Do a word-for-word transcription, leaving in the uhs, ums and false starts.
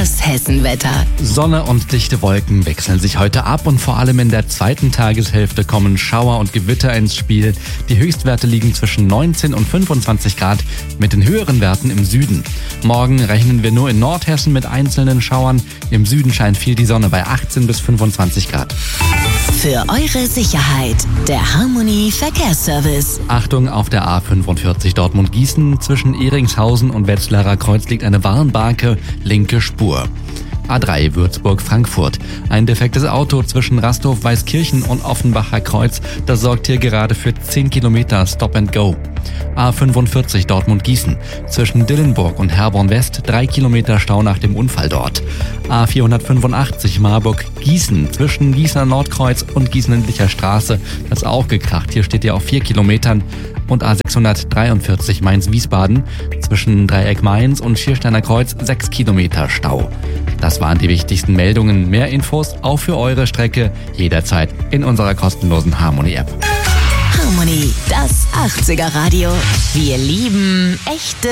Das Hessenwetter. Sonne und dichte Wolken wechseln sich heute ab und vor allem in der zweiten Tageshälfte kommen Schauer und Gewitter ins Spiel. Die Höchstwerte liegen zwischen neunzehn und fünfundzwanzig Grad mit den höheren Werten im Süden. Morgen rechnen wir nur in Nordhessen mit einzelnen Schauern. Im Süden scheint viel die Sonne bei achtzehn bis fünfundzwanzig Grad. Für eure Sicherheit, der Harmony Verkehrsservice. Achtung, auf der A fünfundvierzig Dortmund-Gießen zwischen Ehringshausen und Wetzlarer Kreuz liegt eine Warnbarke, linke Spur. A drei Würzburg-Frankfurt. Ein defektes Auto zwischen Rasthof-Weißkirchen und Offenbacher Kreuz, das sorgt hier gerade für zehn Kilometer Stop and Go. A fünfundvierzig Dortmund-Gießen. Zwischen Dillenburg und Herborn West drei Kilometer Stau nach dem Unfall dort. A vierhundertfünfundachtzig Marburg-Gießen. Zwischen Gießener Nordkreuz und Gießen-Lindlicher Straße. Das ist auch gekracht. Hier steht ihr auf vier Kilometern. Und A sechshundertdreiundvierzig Mainz-Wiesbaden. Zwischen Dreieck Mainz und Schiersteiner Kreuz sechs Kilometer Stau. Das waren die wichtigsten Meldungen. Mehr Infos auch für eure Strecke jederzeit in unserer kostenlosen Harmony-App. Harmony, das achtziger Radio. Wir lieben echte